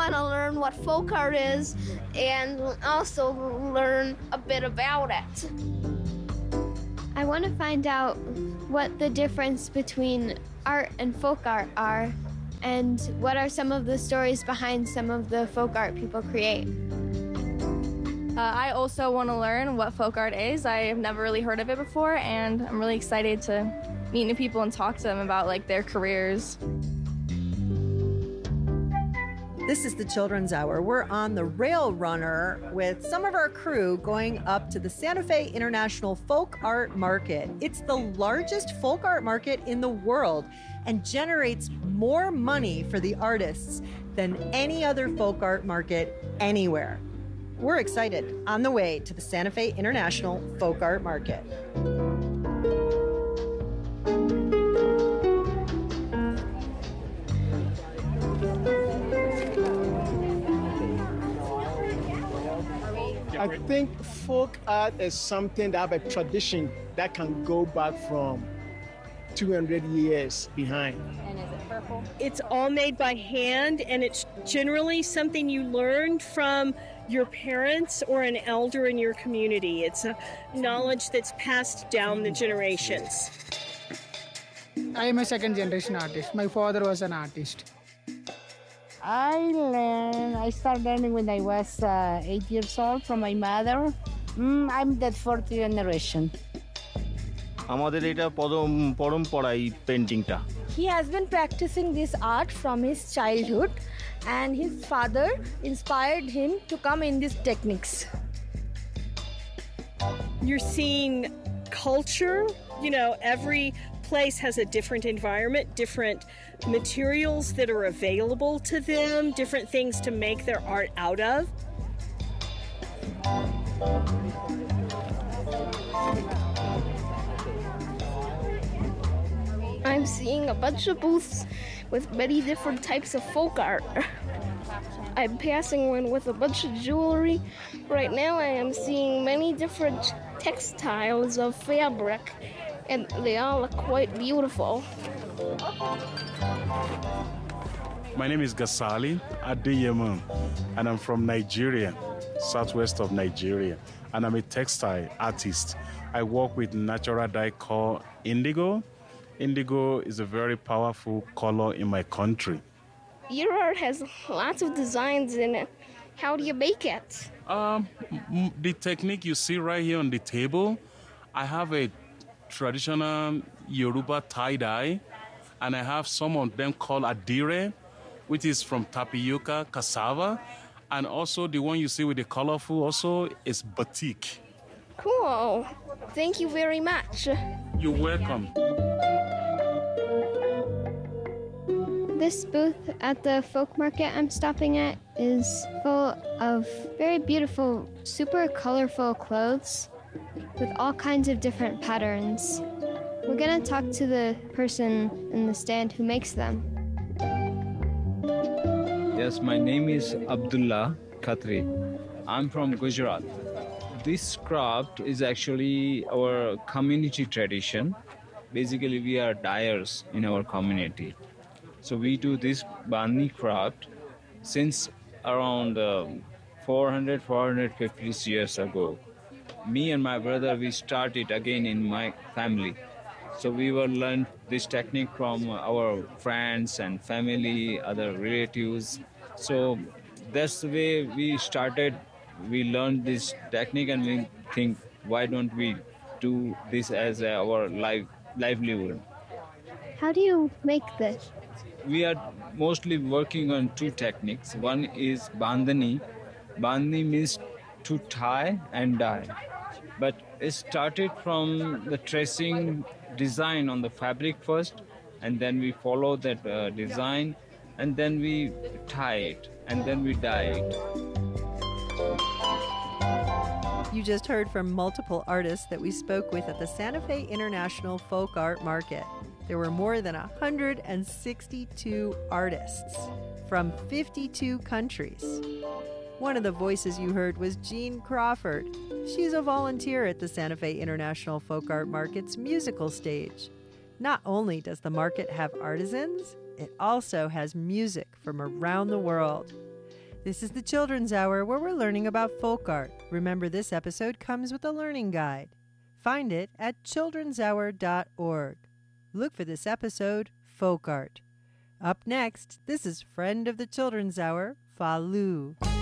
want to learn what folk art is and also learn a bit about it. I want to find out what the difference between art and folk art are, and what are some of the stories behind some of the folk art people create. I also want to learn what folk art is. I have never really heard of it before, and I'm really excited to meet new people and talk to them about their careers. This is the Children's Hour. We're on the Rail Runner with some of our crew going up to the Santa Fe International Folk Art Market. It's the largest folk art market in the world and generates more money for the artists than any other folk art market anywhere. We're excited. On the way to the Santa Fe International Folk Art Market. I think folk art is something that have a tradition that can go back from 200 years behind. And is it purple? It's all made by hand, and it's generally something you learned from your parents or an elder in your community. It's a knowledge that's passed down the generations. I am a second generation artist. My father was an artist. I started learning when I was 8 years old from my mother. I'm the fourth generation. আমাদের এটা পরম্পরা এই পেইন্টিংটা। He has been practicing this art from his childhood, and his father inspired him to come in these techniques. You're seeing culture. Every place has a different environment, different materials that are available to them, different things to make their art out of. I'm seeing a bunch of booths with many different types of folk art. I'm passing one with a bunch of jewelry. Right now I am seeing many different textiles of fabric, and they all look quite beautiful. My name is Gasali Adeyemo, and I'm from Nigeria, southwest of Nigeria, and I'm a textile artist. I work with natural dye called indigo. Indigo is a very powerful color in my country. Your art has lots of designs in it. How do you make it? The technique you see right here on the table, I have a traditional Yoruba tie-dye, and I have some of them called adire, which is from tapioca, cassava, and also the one you see with the colorful also is batik. Cool. Thank you very much. You're welcome. This booth at the folk market I'm stopping at is full of very beautiful, super colorful clothes with all kinds of different patterns. We're going to talk to the person in the stand who makes them. Yes, my name is Abdullah Khatri. I'm from Gujarat. This craft is actually our community tradition. Basically, we are dyers in our community. So we do this Bani craft since around 450 years ago. Me and my brother, we started again in my family. So we were learned this technique from our friends and family, other relatives. So that's the way we started. We learned this technique and we think, why don't we do this as our livelihood? How do you make this? We are mostly working on two techniques. One is bandhani. Bandhani means to tie and dye. But it started from the tracing design on the fabric first, and then we follow that design, and then we tie it, and then we dye it. You just heard from multiple artists that we spoke with at the Santa Fe International Folk Art Market. There were more than 162 artists from 52 countries. One of the voices you heard was Jean Crawford. She's a volunteer at the Santa Fe International Folk Art Market's musical stage. Not only does the market have artisans, it also has music from around the world. This is the Children's Hour, where we're learning about folk art. Remember, this episode comes with a learning guide. Find it at childrenshour.org. Look for this episode, Folk Art. Up next, this is friend of the Children's Hour, Fa Lu.